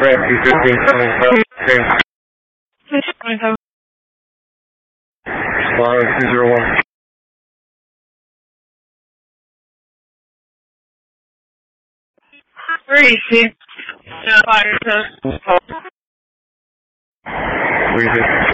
Red 215, 27. Flyer 201. Fire test. 36.